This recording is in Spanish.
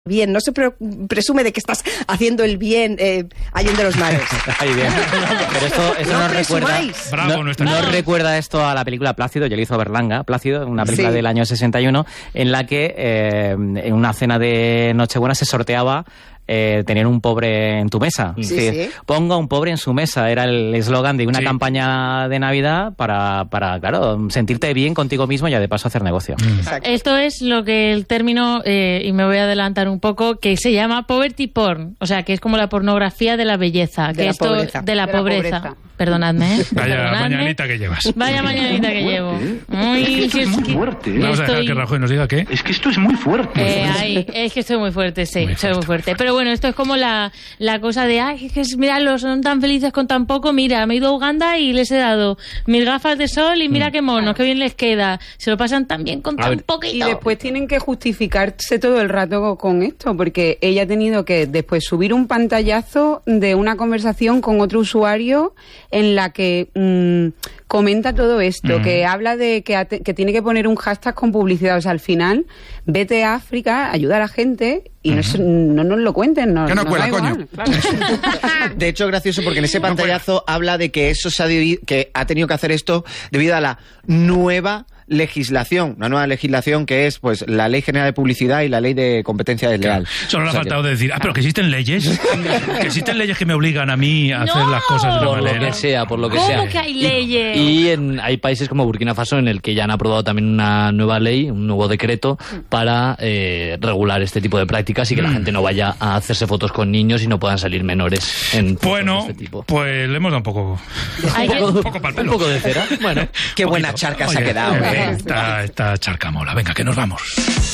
bien, no se presume de que estás haciendo el bien allende los mares. Ahí bien. Pero esto nos recuerda. Bravo, nos recuerda esto a la película Plácido, yo le hizo Berlanga, Plácido, una película del año 61, en la que en una cena de Nochebuena se sorteaba tener un pobre en tu mesa. Sí, es decir, ponga un pobre en su mesa. Era el eslogan de una campaña de Navidad para, claro, sentirte bien contigo mismo y de paso hacer negocio. Esto es lo que el término, y me voy a adelantar un poco, que se llama poverty porn. O sea, que es como la pornografía de la belleza. De la pobreza. Perdonadme, ¿eh? Vaya mañanita que llevas. Vaya mañanita que llevo. Uy, es muy fuerte. Vamos a dejar que Rajoy nos diga qué. Es que esto es muy fuerte. Es que estoy muy fuerte, sí, soy muy fuerte. Pero bueno, esto es como la cosa de, mira, son tan felices con tan poco. Mira, me he ido a Uganda y les he dado mis gafas de sol y mira qué monos, qué bien les queda. Se lo pasan tan bien con tan poquito. Y después tienen que justificarse todo el rato con esto, porque ella ha tenido que después subir un pantallazo de una conversación con otro usuario en la que comenta todo esto, que habla de que tiene que poner un hashtag con publicidad. O sea, al final, vete a África, ayuda a la gente y no nos lo cuenten. Que no cuela, coño. Claro. De hecho, gracioso, porque en ese pantallazo habla de que eso que ha tenido que hacer esto debido a la nueva legislación, una nueva legislación que es pues la Ley General de Publicidad y la Ley de Competencia Desleal. Solo le ha faltado decir, pero que existen leyes, que existen leyes que me obligan a mí a hacer las cosas de la manera. Por lo que ¿Cómo sea. que hay leyes? Y hay países como Burkina Faso en el que ya han aprobado también una nueva ley, un nuevo decreto para regular este tipo de prácticas y que la gente no vaya a hacerse fotos con niños y no puedan salir menores en fotos de este tipo. Pues le hemos dado un poco pa'l pelo. Un poco de cera. Bueno, qué buena charca se ha quedado. Esta charca mola. Venga, que nos vamos.